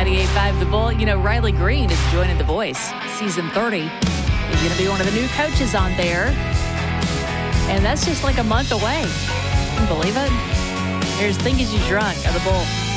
98.5 The Bull. You know, Riley Green is joining The Voice. Season 30. He's going to be one of the new coaches on there. And that's just like a month away. Can you believe it? Here's Think As You Drunk of The Bull.